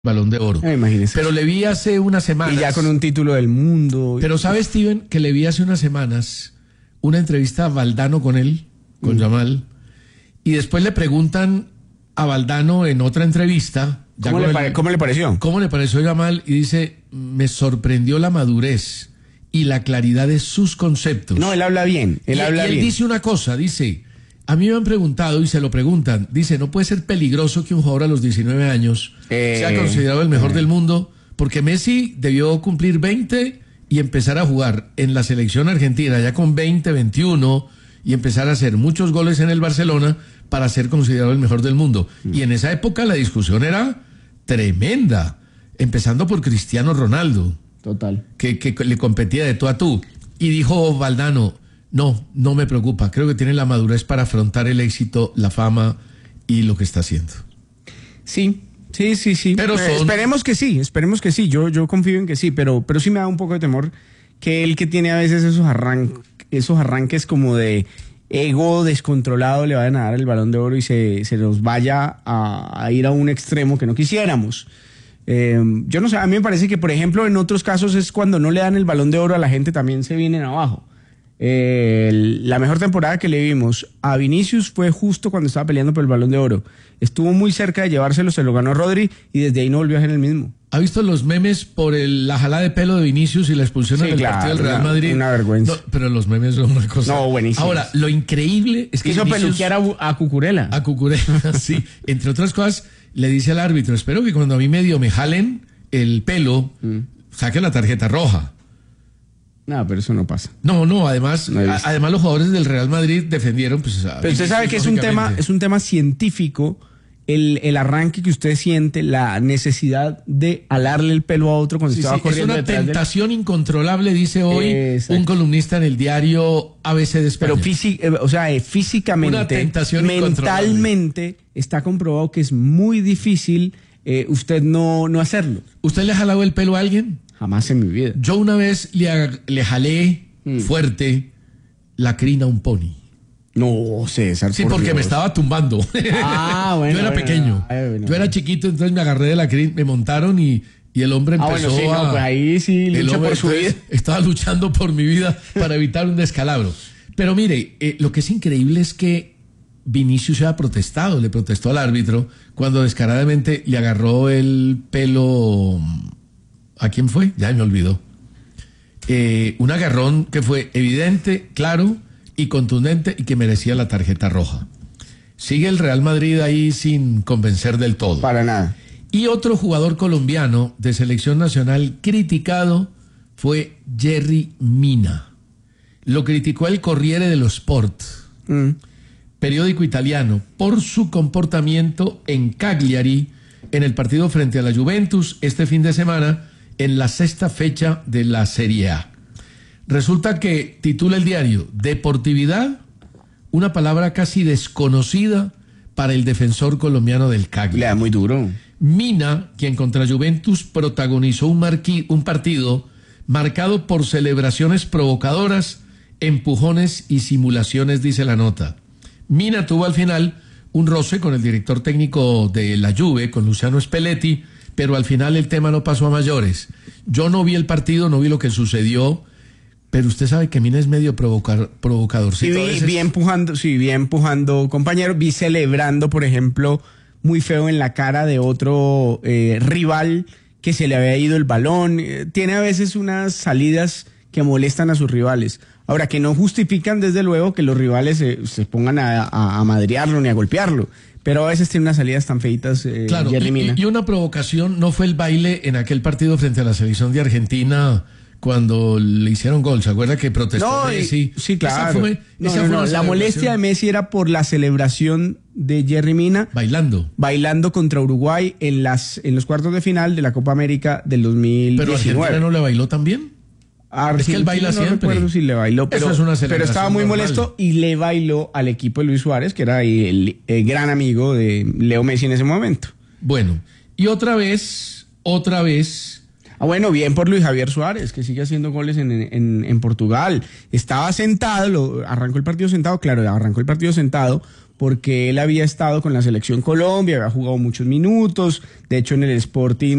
Balón de Oro. Imagínese. Pero le vi hace unas semanas. Y ya con un título del mundo. Pero ¿sabe, Steven, que le vi hace unas semanas una entrevista a Valdano con él, con Yamal, y después le preguntan a Valdano en otra entrevista. ¿Cómo le pareció? ¿Cómo le pareció Yamal? Y dice, me sorprendió la madurez y la claridad de sus conceptos. No, él habla bien. Él dice una cosa, dice, a mí me han preguntado y se lo preguntan, dice, no puede ser peligroso que un jugador a los 19 años sea considerado el mejor del mundo, porque Messi debió cumplir 20 y empezar a jugar en la selección argentina ya con 20, 21 y empezar a hacer muchos goles en el Barcelona para ser considerado el mejor del mundo. Y en esa época la discusión era tremenda, empezando por Cristiano Ronaldo. Total. Que le competía de tú a tú. Y dijo Valdano, no me preocupa, creo que tiene la madurez para afrontar el éxito, la fama y lo que está haciendo. Sí. Pero esperemos que sí, yo confío en que sí, pero sí me da un poco de temor que él, que tiene a veces esos arranques como de ego descontrolado, le vayan a dar el Balón de Oro y se nos vaya a ir a un extremo que no quisiéramos. Yo no sé, a mí me parece que, por ejemplo, en otros casos es cuando no le dan el Balón de Oro a la gente, también se vienen abajo. La mejor temporada que le vimos a Vinicius fue justo cuando estaba peleando por el Balón de Oro. Estuvo muy cerca de llevárselo, se lo ganó Rodri y desde ahí no volvió a ser el mismo. ¿Ha visto los memes por la jalada de pelo de Vinicius y la expulsión en el partido del Real Madrid? Una vergüenza. No, pero los memes son una cosa. No, buenísimo. Ahora, lo increíble es que hizo peluquear a Cucurella. A Cucurella, sí. Entre otras cosas, le dice al árbitro, espero que cuando a mí medio me jalen el pelo, saque la tarjeta roja. No, pero eso no pasa. No, además los jugadores del Real Madrid defendieron, pues. Pero usted sabe que es un tema científico, el arranque que usted siente, la necesidad de alarle el pelo a otro cuando estaba corriendo. Es una tentación incontrolable, dice hoy un columnista en el diario ABC de España. Pero físicamente, mentalmente, está comprobado que es muy difícil usted no hacerlo. ¿Usted le ha jalado el pelo a alguien? Jamás en mi vida. Yo una vez le jalé fuerte la crina a un pony. No, César. Sí, porque me estaba tumbando. Bueno. Yo era pequeño. Yo era chiquito, entonces me agarré de la crin, me montaron y el hombre empezó pues ahí sí luchó por su vida. Estaba luchando por mi vida para evitar un descalabro. Pero mire, lo que es increíble es que Vinicius se ha protestado, le protestó al árbitro cuando descaradamente le agarró el pelo. ¿A quién fue? Ya me olvidó. Un agarrón que fue evidente, claro y contundente y que merecía la tarjeta roja. Sigue el Real Madrid ahí sin convencer del todo. Para nada. Y otro jugador colombiano de selección nacional criticado fue Yerry Mina. Lo criticó el Corriere dello Sport, periódico italiano, por su comportamiento en Cagliari en el partido frente a la Juventus este fin de semana en la 6ª fecha de la Serie A. Resulta que titula el diario Deportividad, una palabra casi desconocida para el defensor colombiano del Cagliari. Le da muy duro. Mina, quien contra Juventus protagonizó un partido marcado por celebraciones provocadoras, empujones y simulaciones, dice la nota. Mina tuvo al final un roce con el director técnico de la Juve, con Luciano Spalletti, pero al final el tema no pasó a mayores. Yo no vi el partido, no vi lo que sucedió, pero usted sabe que Mina es medio provocador. Sí, vi empujando compañero, vi celebrando, por ejemplo, muy feo en la cara de otro rival que se le había ido el balón. Tiene a veces unas salidas que molestan a sus rivales. Ahora, que no justifican desde luego que los rivales se pongan a madrearlo ni a golpearlo. Pero a veces tiene unas salidas tan feitas, claro, Yerry Mina. Y una provocación no fue el baile en aquel partido frente a la selección de Argentina cuando le hicieron gol. ¿Se acuerda que protestó Messi? Sí, claro. La molestia de Messi era por la celebración de Yerry Mina. Bailando contra Uruguay en los cuartos de final de la Copa América del 2019. ¿Pero Argentina no le bailó también? Es que él baila siempre. No recuerdo si le bailó, pero estaba muy molesto y le bailó al equipo de Luis Suárez, que era el gran amigo de Leo Messi en ese momento. Bueno, y otra vez. Bueno, bien por Luis Javier Suárez, que sigue haciendo goles en Portugal. Estaba sentado, arrancó el partido sentado, claro, arrancó el partido sentado porque él había estado con la selección Colombia, había jugado muchos minutos, de hecho en el Sporting